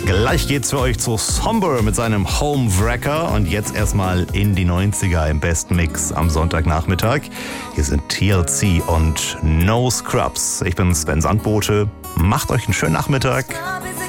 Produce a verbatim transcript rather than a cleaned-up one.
Gleich geht's für euch zu Somber mit seinem Homewrecker und jetzt erstmal in die neunziger im besten Mix am Sonntagnachmittag. Hier sind T L C und No Scrubs. Ich bin Sven Sandbote. Macht euch einen schönen Nachmittag.